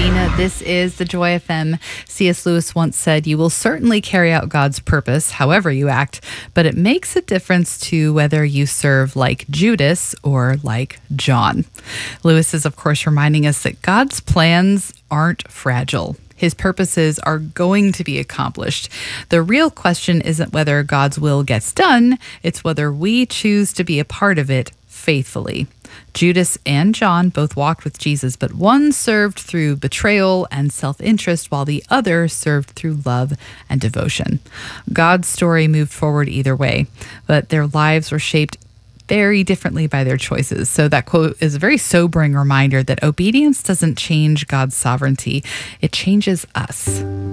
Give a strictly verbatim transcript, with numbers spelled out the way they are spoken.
eighteen. This is the Joy F M. C S. Lewis once said, "You will certainly carry out God's purpose, however you act, but it makes a difference to whether you serve like Judas or like John." Lewis is, of course, reminding us that God's plans aren't fragile. His purposes are going to be accomplished. The real question isn't whether God's will gets done, it's whether we choose to be a part of it faithfully. Judas and John both walked with Jesus, but one served through betrayal and self-interest, while the other served through love and devotion. God's story moved forward either way, but their lives were shaped very differently by their choices. So that quote is a very sobering reminder that obedience doesn't change God's sovereignty. It changes us.